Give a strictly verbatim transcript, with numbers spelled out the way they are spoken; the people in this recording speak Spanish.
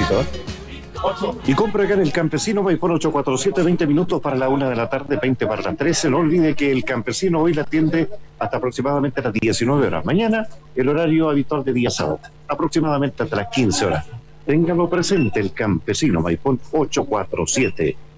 cortito, ¿eh? Y compra acá en el Campesino Maipón ocho cuatro siete, veinte minutos para la una de la tarde, veinte para las trece. No olvide que el Campesino hoy la atiende hasta aproximadamente las diecinueve horas. Mañana el horario habitual de día sábado, aproximadamente hasta las quince horas. Téngalo presente, el Campesino Maipón ocho cuatro siete.